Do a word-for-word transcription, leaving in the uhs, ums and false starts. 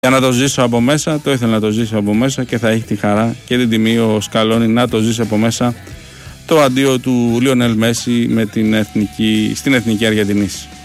Για να το ζήσω από μέσα, το ήθελα να το ζήσω από μέσα και θα έχει τη χαρά και την τιμή ο Σκαλόνι να το ζήσει από μέσα το αντίο του Λιονέλ Μέση με την εθνική, στην Εθνική Αργεντινής.